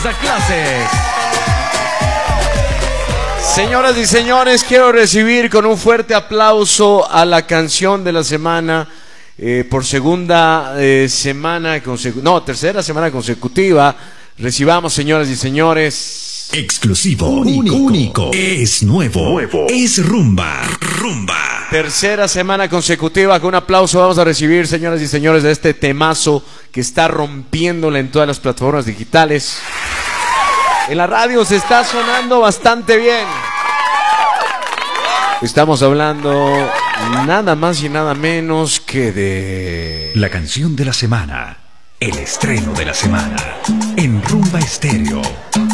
A clases. Señoras y señores, quiero recibir con un fuerte aplauso a la canción de la semana por segunda semana tercera semana consecutiva. Recibamos, señoras y señores. Exclusivo, único, es nuevo, es rumba. Tercera semana consecutiva, con un aplauso vamos a recibir, señoras y señores, de este temazo que está rompiéndola en todas las plataformas digitales. En la radio se está sonando bastante bien. Estamos hablando nada más y nada menos que de... La canción de la semana, el estreno de la semana, en Rumba Estéreo.